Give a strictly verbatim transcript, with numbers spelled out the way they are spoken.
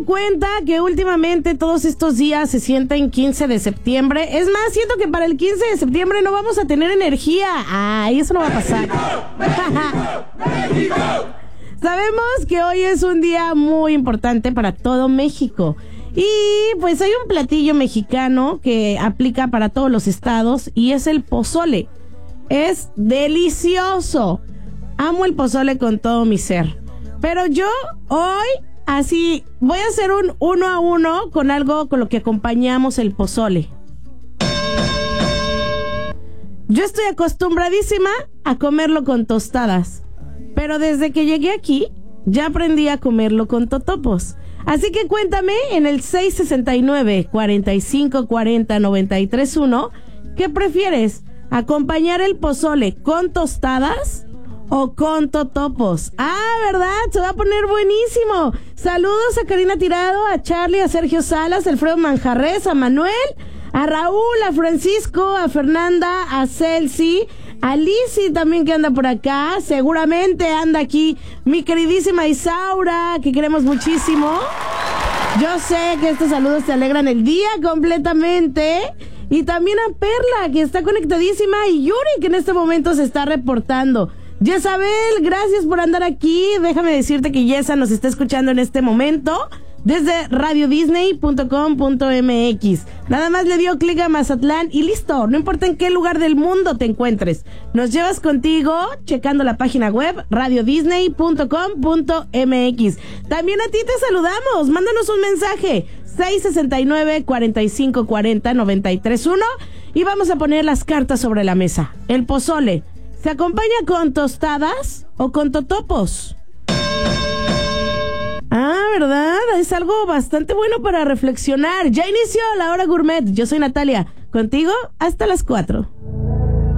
dado cuenta que últimamente todos estos días se sienten quince de septiembre? Es más, siento que para el quince de septiembre no vamos a tener energía. Ay, eso no va a pasar. Sabemos que hoy es un día muy importante para todo México. Y pues hay un platillo mexicano que aplica para todos los estados y es el pozole. Es delicioso. Amo el pozole con todo mi ser. Pero yo hoy, así, voy a hacer un uno a uno con algo con lo que acompañamos el pozole. Yo estoy acostumbradísima a comerlo con tostadas. Pero desde que llegué aquí, ya aprendí a comerlo con totopos. Así que cuéntame en el seis sesenta y nueve, cuarenta y cinco cuarenta, noventa y tres uno, ¿qué prefieres? ¿Acompañar el pozole con tostadas o con totopos? Ah, ¿verdad? Se va a poner buenísimo. Saludos a Karina Tirado, a Charlie, a Sergio Salas, a Alfredo Manjarres, a Manuel, a Raúl, a Francisco, a Fernanda, a Celsi, a Lizzy también que anda por acá. Seguramente anda aquí mi queridísima Isaura, que queremos muchísimo. Yo sé que estos saludos te alegran el día completamente. Y también a Perla, que está conectadísima, y Yuri, que en este momento se está reportando. Yesabel, gracias por andar aquí. Déjame decirte que Yesa nos está escuchando en este momento desde radio disney punto com punto m x. Nada más le dio clic a Mazatlán y listo. No importa en qué lugar del mundo te encuentres. Nos llevas contigo checando la página web radio disney punto com punto m x. También a ti te saludamos. Mándanos un mensaje. seis sesenta y nueve, cuarenta y cinco cuarenta, noventa y tres uno. Y vamos a poner las cartas sobre la mesa. El pozole, ¿se acompaña con tostadas o con totopos? Ah, ¿verdad? Es algo bastante bueno para reflexionar. Ya inició la hora gourmet. Yo soy Natalia. Contigo hasta las cuatro.